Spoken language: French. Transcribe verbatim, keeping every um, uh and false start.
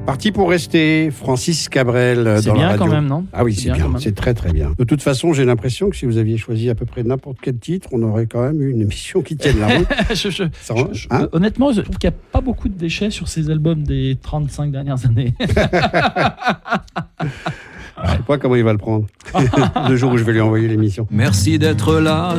Parti pour rester, Francis Cabrel C'est dans bien la radio. quand même, non? Ah oui, c'est, C'est bien bien, quand même. c'est très très bien. De toute façon, j'ai l'impression que si vous aviez choisi à peu près n'importe quel titre, on aurait quand même eu une émission qui tienne la route. je, je, Ça, je, je, hein honnêtement, je trouve qu'il n'y a pas beaucoup de déchets sur ces albums des trente-cinq dernières années. Je sais pas comment il va le prendre le jour où je vais lui envoyer l'émission. Merci d'être là.